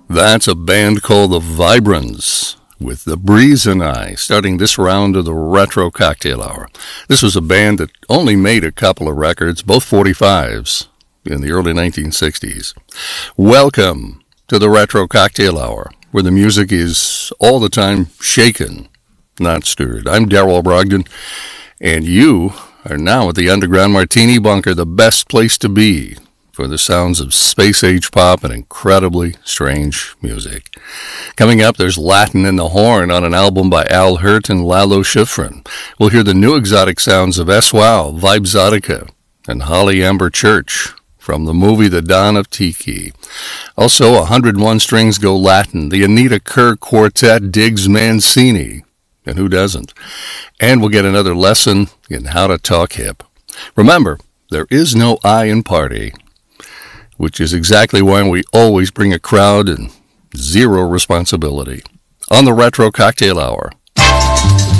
That's a band called the Vibrants with The Breeze and I, starting this round of the Retro Cocktail Hour. This was a band that only made a couple of records, both 45s, in the early 1960s. Welcome to the Retro Cocktail Hour, where the music is all the time shaken, not stirred. I'm Darrell Brogdon, and you are now at the Underground Martini Bunker, the best place to be for the sounds of space-age pop and incredibly strange music. Coming up, there's Latin in the Horn on an album by Al Hirt and Lalo Schifrin. We'll hear the new exotic sounds of S-Wow, Vibes-Zotica, and Holly Amber Church from the movie The Dawn of Tiki. Also, 101 Strings Go Latin, the Anita Kerr Quartet digs Mancini, and who doesn't? And we'll get another lesson in how to talk hip. Remember, there is no I in party, which is exactly why we always bring a crowd and zero responsibility. On the Retro Cocktail Hour,